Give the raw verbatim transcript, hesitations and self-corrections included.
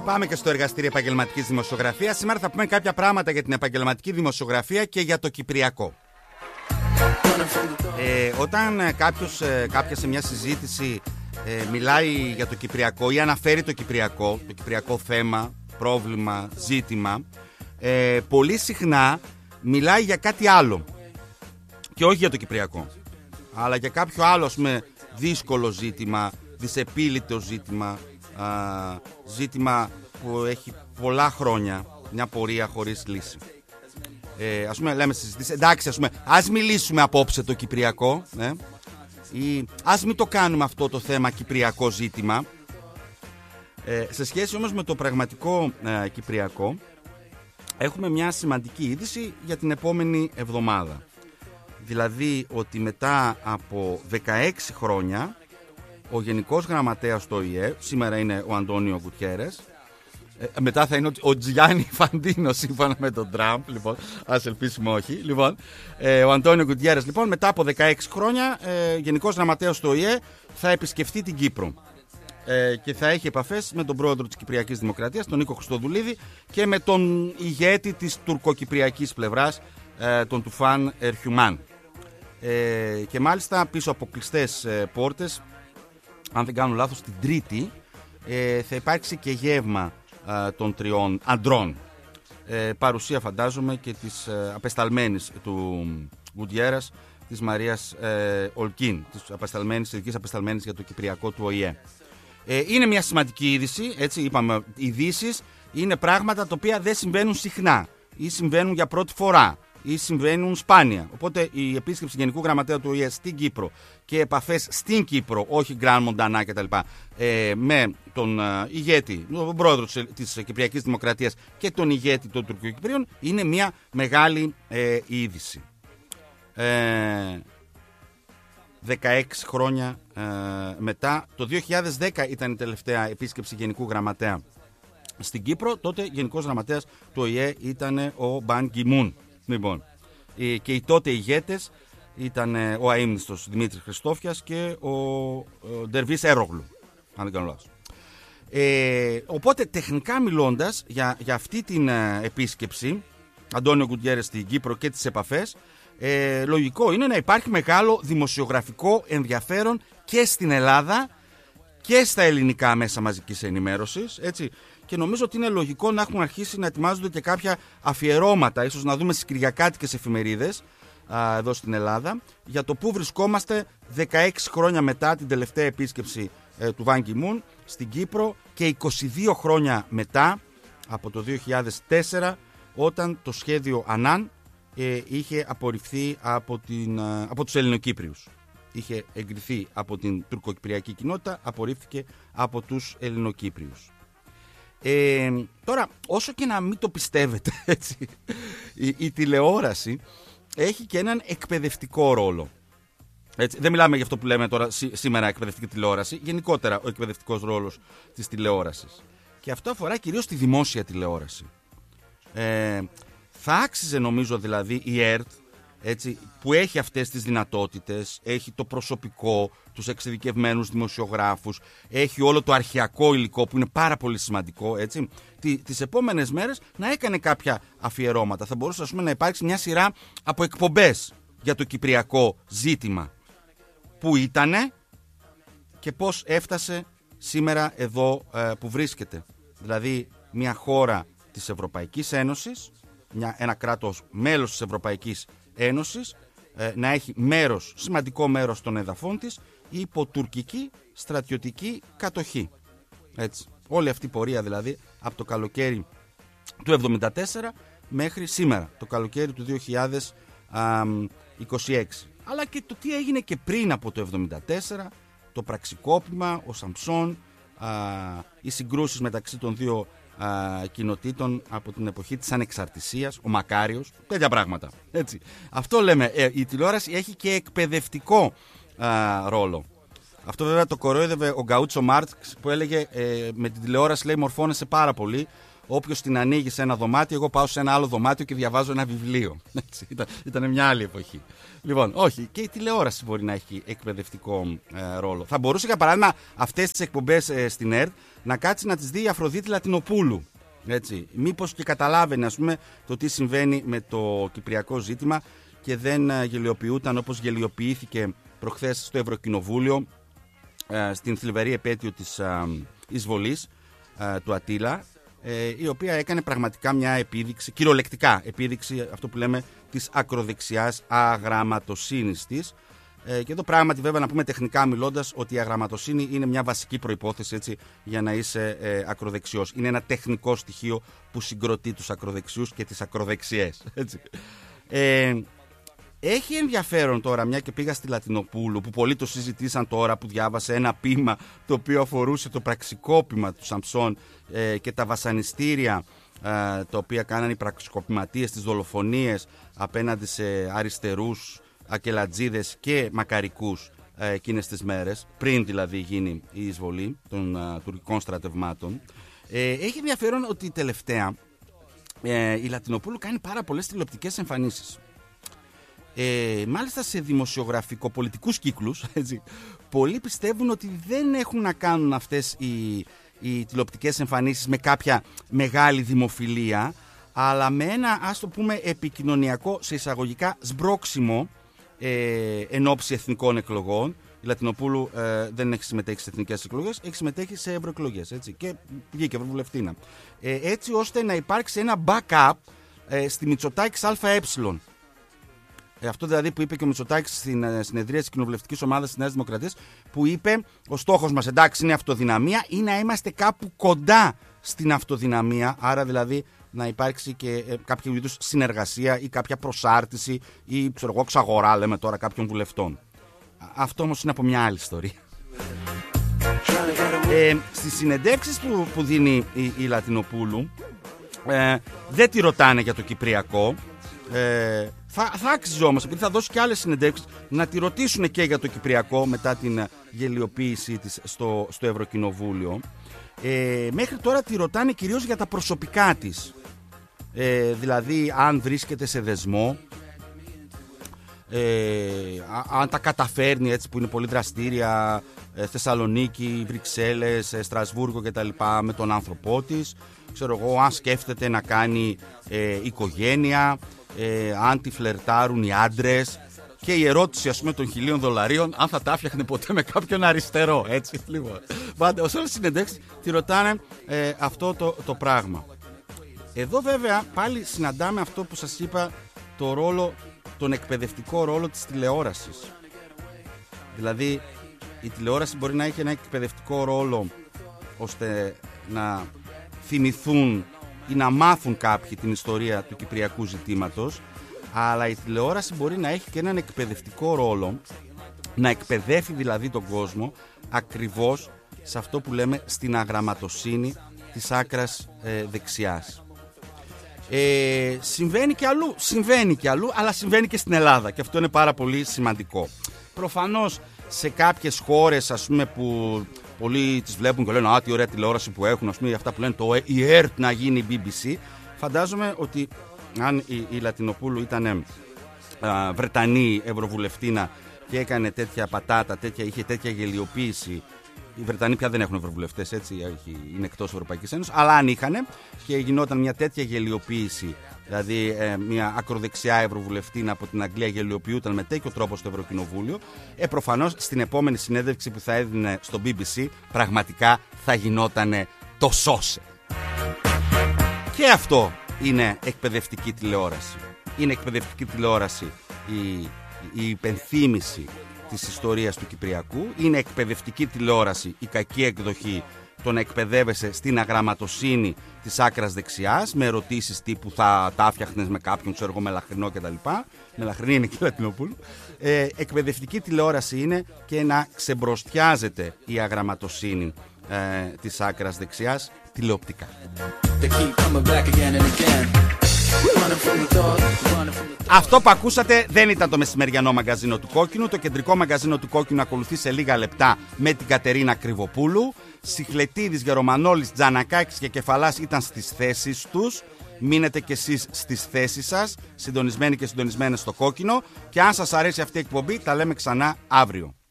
Πάμε και στο εργαστήριο επαγγελματικής δημοσιογραφίας. Σήμερα θα πούμε κάποια πράγματα για την επαγγελματική δημοσιογραφία και για το Κυπριακό. Ε, όταν κάποιος, κάποια σε μια συζήτηση ε, μιλάει για το Κυπριακό ή αναφέρει το Κυπριακό, το Κυπριακό θέμα, πρόβλημα, ζήτημα, ε, πολύ συχνά μιλάει για κάτι άλλο και όχι για το Κυπριακό, αλλά για κάποιο άλλο, ας πούμε, δύσκολο ζήτημα, δυσεπίλητο ζήτημα, α, ζήτημα που έχει πολλά χρόνια μια πορεία χωρίς λύση. Ε, ας πούμε, λέμε στις συζητήσεις, εντάξει, ας πούμε, ας μιλήσουμε απόψε το Κυπριακό, ε, ή ας μην το κάνουμε αυτό το θέμα Κυπριακό ζήτημα. Ε, σε σχέση όμως με το πραγματικό ε, Κυπριακό, έχουμε μια σημαντική είδηση για την επόμενη εβδομάδα. Δηλαδή ότι μετά από δεκαέξι χρόνια ο Γενικός Γραμματέας του Ο Η Ε, σήμερα είναι ο Αντώνιο Γκουτιέρες, ε, μετά θα είναι ο, ο Τζιάννη Φαντίνο σύμφωνα με τον Τραμπ, λοιπόν, ας ελπίσουμε όχι. Λοιπόν, ε, ο Αντώνιο Γκουτιέρες, λοιπόν, μετά από δεκαέξι χρόνια, ε, Γενικός Γραμματέας του Ο Η Ε θα επισκεφτεί την Κύπρο. Ε, και θα έχει επαφές με τον πρόεδρο της Κυπριακής Δημοκρατίας, τον Νίκο Χριστοδουλίδη, και με τον ηγέτη της τουρκοκυπριακής πλευράς, ε, τον Τουφάν Ερχιουμάν. Ε, και μάλιστα πίσω από κλειστές ε, πόρτες, αν δεν κάνω λάθος, την Τρίτη ε, θα υπάρξει και γεύμα ε, των τριών αντρών. Ε, παρουσία, φαντάζομαι, και της ε, απεσταλμένης του Γκουτιέρας, της Μαρίας ε, Ολκίν, της απεσταλμένης, ειδικής απεσταλμένης για το Κυπριακό του Ο Η Ε. Ε, είναι μια σημαντική είδηση, έτσι είπαμε, ειδήσεις είναι πράγματα τα οποία δεν συμβαίνουν συχνά ή συμβαίνουν για πρώτη φορά ή συμβαίνουν σπάνια. Οπότε η επίσκεψη Γενικού Γραμματέα του Ο Η Ε στην Κύπρο και επαφές στην Κύπρο, όχι Γκραν Μοντανά κτλ., ε, με τον ε, ηγέτη, τον πρόεδρο της, της Κυπριακής Δημοκρατίας και τον ηγέτη των Τουρκοκυπρίων, είναι μια μεγάλη ε, είδηση. Ε, δεκαέξι χρόνια ε, μετά, το δύο χιλιάδες δέκα ήταν η τελευταία επίσκεψη Γενικού Γραμματέα στην Κύπρο. Τότε Γενικός Γραμματέας του Ο Η Ε ήταν ο Μπαν Γκι Μουν. Λοιπόν, και οι τότε ηγέτες ήταν ο αείμνηστος Δημήτρης Χριστόφιας και ο, ο Ντερβίς Έρογλου, αν δεν κάνω λάθος. Ε, οπότε τεχνικά μιλώντας για, για αυτή την ε, επίσκεψη Αντώνιο Γκουτιέρες στην Κύπρο και τις επαφές, ε, λογικό είναι να υπάρχει μεγάλο δημοσιογραφικό ενδιαφέρον και στην Ελλάδα και στα ελληνικά μέσα μαζικής ενημέρωσης, έτσι. Και νομίζω ότι είναι λογικό να έχουν αρχίσει να ετοιμάζονται και κάποια αφιερώματα, ίσως να δούμε στις κυριακάτικες εφημερίδες α, εδώ στην Ελλάδα, για το πού βρισκόμαστε δεκαέξι χρόνια μετά την τελευταία επίσκεψη ε, του Μπαν Γκι Μουν στην Κύπρο και είκοσι δύο χρόνια μετά, από το δύο χιλιάδες τέσσερα, όταν το σχέδιο Ανάν ε, είχε απορριφθεί από, την, α, από τους Ελληνοκύπριους. Είχε εγκριθεί από την τουρκοκυπριακή κοινότητα, απορρίφθηκε από τους Ελληνοκύπριους. Ε, τώρα, όσο και να μην το πιστεύετε, έτσι, η, η τηλεόραση έχει και έναν εκπαιδευτικό ρόλο. Έτσι, δεν μιλάμε για αυτό που λέμε τώρα σή, σήμερα εκπαιδευτική τηλεόραση, γενικότερα ο εκπαιδευτικός ρόλος της τηλεόρασης. Και αυτό αφορά κυρίως τη δημόσια τηλεόραση. Ε, θα άξιζε, νομίζω, δηλαδή η ΕΡΤ, έτσι, που έχει αυτές τις δυνατότητες, έχει το προσωπικό, τους εξειδικευμένους δημοσιογράφους, έχει όλο το αρχαιακό υλικό που είναι πάρα πολύ σημαντικό, έτσι, τις επόμενες μέρες να έκανε κάποια αφιερώματα. Θα μπορούσε, ας πούμε, να υπάρξει μια σειρά από εκπομπές για το κυπριακό ζήτημα. Πού ήτανε και πώς έφτασε σήμερα εδώ ε, που βρίσκεται. Δηλαδή μια χώρα της Ευρωπαϊκής Ένωσης, μια, ένα κράτος μέλος της Ευρωπαϊκής Ένωσης, ε, να έχει μέρος, σημαντικό μέρος των εδαφών της υπό τουρκική στρατιωτική κατοχή. Έτσι. Όλη αυτή η πορεία δηλαδή από το καλοκαίρι του εβδομήντα τέσσερα μέχρι σήμερα, το καλοκαίρι του δύο χιλιάδες είκοσι έξι. Αλλά και το τι έγινε και πριν από το εβδομήντα τέσσερα, το πραξικόπημα, ο Σαμψόν, α, οι συγκρούσεις μεταξύ των δύο α, κοινοτήτων από την εποχή της ανεξαρτησίας, ο Μακάριος, τέτοια πράγματα. Έτσι. Αυτό λέμε, ε, η τηλεόραση έχει και εκπαιδευτικό α, ρόλο. Αυτό βέβαια το κορόιδευε ο Γκαούτσο Μάρξ που έλεγε ε, με την τηλεόραση, λέει, μορφώνεσαι πάρα πολύ, όποιος την ανοίγει σε ένα δωμάτιο, εγώ πάω σε ένα άλλο δωμάτιο και διαβάζω ένα βιβλίο. Έτσι, ήταν, ήταν μια άλλη εποχή. Λοιπόν, όχι, και η τηλεόραση μπορεί να έχει εκπαιδευτικό ε, ρόλο. Θα μπορούσε, για παράδειγμα, αυτές τις εκπομπές ε, στην ΕΡΤ να κάτσει να τις δει η Αφροδίτη Λατινοπούλου. Έτσι, μήπως και καταλάβαινε, ας πούμε, το τι συμβαίνει με το κυπριακό ζήτημα και δεν ε, γελιοποιούταν όπως γελιοποιήθηκε προχθές στο Ευρωκοινοβούλιο ε, στην θλιβερή επέτειο της ε, εισβολής ε, του Αττήλα, ε, η οποία έκανε πραγματικά μια επίδειξη, κυριολεκτικά επίδειξη, αυτό που λέμε, της ακροδεξιάς αγραμματοσύνης της. Ε, και εδώ πράγματι, βέβαια, να πούμε τεχνικά μιλώντας, ότι η αγραμματοσύνη είναι μια βασική προϋπόθεση, έτσι, για να είσαι ε, ακροδεξιός. Είναι ένα τεχνικό στοιχείο που συγκροτεί τους ακροδεξιούς και τις ακροδεξιές. Έτσι. Ε, έχει ενδιαφέρον τώρα, μια και πήγα στη Λατινοπούλου, που πολλοί το συζητήσαν τώρα, που διάβασε ένα ποίημα το οποίο αφορούσε το πραξικόπημα του Σαμψόν ε, και τα βασανιστήρια ε, τα οποία κάνανε οι πραξικοπηματίες, τις δολοφονίες απέναντι σε αριστερούς, ακελατζίδες και μακαρικούς ε, εκείνες τις μέρες, πριν δηλαδή γίνει η εισβολή των ε, τουρκικών στρατευμάτων. Ε, έχει ενδιαφέρον ότι τελευταία ε, η Λατινοπούλου κάνει πάρα πολλές τηλεοπτικές εμφανίσεις. Ε, μάλιστα σε δημοσιογραφικο-πολιτικούς κύκλους, έτσι, πολλοί πιστεύουν ότι δεν έχουν να κάνουν αυτές οι, οι τηλεοπτικές εμφανίσεις με κάποια μεγάλη δημοφιλία, αλλά με ένα, ας το πούμε, επικοινωνιακό, σε εισαγωγικά, σμπρόξιμο ε, εν ώψη εθνικών εκλογών. Η Λατινοπούλου ε, δεν έχει συμμετέχει σε εθνικές εκλογές, έχει συμμετέχει σε ευρωεκλογές, έτσι, και βγήκε ευρωβουλευτήνα. Ε, έτσι ώστε να υπάρξει ένα backup ε, στη Μητσοτάκης ΑΕ. Ε, αυτό δηλαδή που είπε και ο Μητσοτάκης στην ε, συνεδρία της κοινοβουλευτικής ομάδας της Νέας Δημοκρατίας, που είπε ο στόχος μας, εντάξει, είναι αυτοδυναμία, ή να είμαστε κάπου κοντά στην αυτοδυναμία, άρα δηλαδή να υπάρξει και ε, κάποιο είδους συνεργασία ή κάποια προσάρτηση ή, ξέρω εγώ, ξαγορά, λέμε τώρα, κάποιων βουλευτών. Αυτό όμως είναι από μια άλλη ιστορία. Ε, στις συνεντεύξεις που, που δίνει η, η Λατινοπούλου, ε, δεν τη ρωτάνε για το Κυπριακό. Ε, θα, θα άξιζε όμως, επειδή θα δώσει και άλλες συνεντεύξεις, να τη ρωτήσουν και για το Κυπριακό μετά την γελιοποίησή της στο, στο Ευρωκοινοβούλιο. Ε, μέχρι τώρα τη ρωτάνε κυρίως για τα προσωπικά της. Ε, δηλαδή αν βρίσκεται σε δεσμό, ε, αν τα καταφέρνει, έτσι, που είναι πολύ δραστήρια, ε, Θεσσαλονίκη, Βρυξέλλες, ε, Στρασβούργο κτλ, με τον άνθρωπό της. Ξέρω εγώ, αν σκέφτεται να κάνει ε, οικογένεια, ε, αν τη φλερτάρουν οι άντρες. Και η ερώτηση, ας πούμε, των χιλίων δολαρίων, αν θα τα έφτιαχνε ποτέ με κάποιον αριστερό. Έτσι, λοιπόν. Πάντα, ως όλες τις συνεντεύξεις τη ρωτάνε ε, αυτό το, το πράγμα. Εδώ βέβαια πάλι συναντάμε αυτό που σας είπα, το ρόλο, τον εκπαιδευτικό ρόλο της τηλεόρασης. Δηλαδή η τηλεόραση μπορεί να έχει ένα εκπαιδευτικό ρόλο ώστε να θυμηθούν ή να μάθουν κάποιοι την ιστορία του κυπριακού ζητήματος, αλλά η τηλεόραση μπορεί να έχει και έναν εκπαιδευτικό ρόλο, να εκπαιδεύει δηλαδή τον κόσμο ακριβώς σε αυτό που λέμε στην αγραμματοσύνη της άκρας ε, δεξιάς. Ε, συμβαίνει και αλλού, συμβαίνει και αλλού, αλλά συμβαίνει και στην Ελλάδα, και αυτό είναι πάρα πολύ σημαντικό. Προφανώς σε κάποιες χώρες, ας πούμε, που πολλοί τις βλέπουν και λένε «Α, τι ωραία τηλεόραση που έχουν», ας πούμε, αυτά που λένε το η ΕΡΤ να γίνει η μπι μπι σι, φαντάζομαι ότι αν η, η Λατινοπούλου ήταν α, Βρετανή ευρωβουλευτήνα και έκανε τέτοια πατάτα, τέτοια, είχε τέτοια γελιοποίηση. Οι Βρετανοί πια δεν έχουν ευρωβουλευτές, έτσι, είναι εκτός Ευρωπαϊκής Ένωσης, αλλά αν είχαν και γινόταν μια τέτοια γελιοποίηση, δηλαδή ε, μια ακροδεξιά ευρωβουλευτήνα από την Αγγλία γελιοποιούταν με τέτοιο τρόπο στο Ευρωκοινοβούλιο, ε, προφανώς στην επόμενη συνέντευξη που θα έδινε στο μπι μπι σι πραγματικά θα γινόταν το σώσε. Και αυτό είναι εκπαιδευτική τηλεόραση. Είναι εκπαιδευτική τηλεόραση η, η υπενθύμηση της ιστορίας του Κυπριακού. Είναι εκπαιδευτική τηλεόραση η κακή εκδοχή, το να εκπαιδεύεσαι στην αγραμματοσύνη της άκρας δεξιάς, με ερωτήσεις τύπου θα τα φτιάχνες με κάποιον, ξέρω εγώ, μελαχρινό κτλ. Μελαχρινή είναι και η Λατινοπούλου. Ε, εκπαιδευτική τηλεόραση είναι και να ξεμπροστιάζεται η αγραμματοσύνη ε, της άκρας δεξιάς τηλεοπτικά. Αυτό που ακούσατε δεν ήταν το μεσημεριανό μαγκαζίνο του Κόκκινου. Το κεντρικό μαγκαζίνο του Κόκκινου ακολουθεί σε λίγα λεπτά με την Κατερίνα Κρυβοπούλου. Σιχλετίδης, Γερομανόλης, Τζανακάκης και Κεφαλάς ήταν στις θέσεις τους. Μείνετε κι εσείς στις θέσεις σας, συντονισμένοι και συντονισμένες στο κόκκινο. Και αν σας αρέσει αυτή η εκπομπή, τα λέμε ξανά αύριο.